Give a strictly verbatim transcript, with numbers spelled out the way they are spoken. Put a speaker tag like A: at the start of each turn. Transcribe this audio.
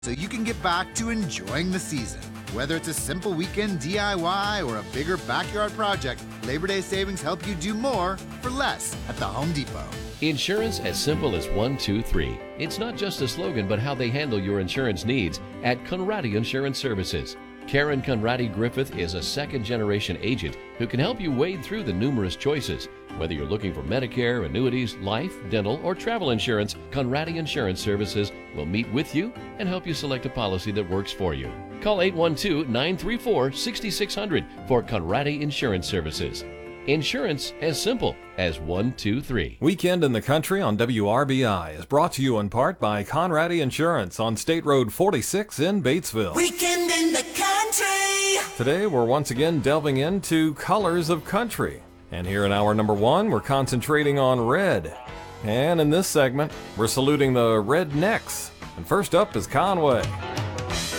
A: so you can get back to enjoying the season. Whether it's a simple weekend D I Y or a bigger backyard project, Labor Day savings help you do more for less at the Home Depot.
B: Insurance as simple as one, two, three. It's not just a slogan, but how they handle your insurance needs at Conradi Insurance Services. Karen Conradi Griffith is a second-generation agent who can help you wade through the numerous choices. Whether you're looking for Medicare, annuities, life, dental, or travel insurance, Conradi Insurance Services will meet with you and help you select a policy that works for you. Call eight one two, nine three four, six six zero zero for Conradi Insurance Services. Insurance as simple as one, two, three.
C: Weekend in the Country on W R B I is brought to you in part by Conradi Insurance on State Road forty-six in Batesville.
D: Weekend in the Country.
C: Today we're once again delving into colors of country. And here in hour number one, we're concentrating on red. And in this segment, we're saluting the rednecks. And first up is Conway.